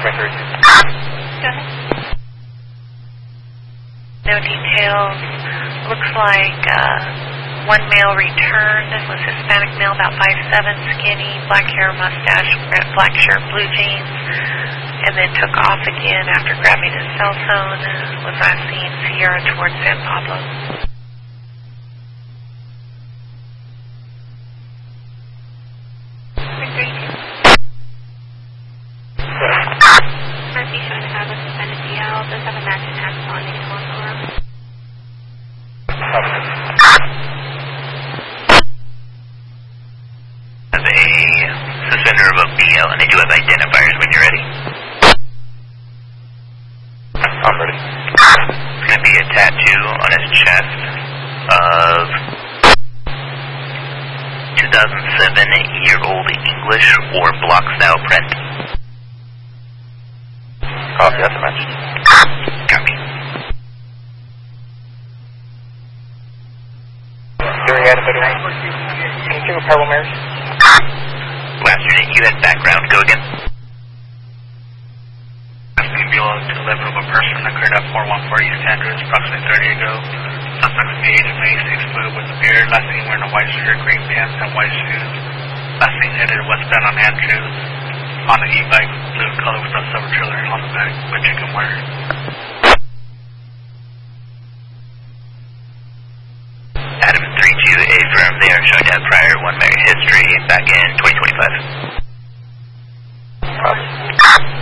23. Go ahead. No details. Looks like one male returned. Was Hispanic male, about 5'7", skinny, black hair, mustache, black shirt, blue jeans, and then took off again after grabbing his cell phone. Was last seen Sierra towards San Pablo. Murphy showing to have a suspended DL. Does have a match and has on in alarm. Have a suspender of a BL, and they do have identifiers when you're ready. I'm ready. It's going to be a tattoo on his chest of 2007-year-old English or block style print. Copy, that's a match. Copy. Hearing out of it. Can you check with Pablo Maris? Last unit, you had background. Go again. Last name belong to the level of a person occurred at 414 East Andrews approximately 30 ago. Suspect was the age of 86 foot with a beard. Last name wearing a white shirt, green pants, and white shoes. Last name headed westbound on Andrews. On the e-bike, blue color with a silver trailer on the back, with chicken wire. Adam 3-2, a firm. They are showing to have prior 1 mega history back in 2025.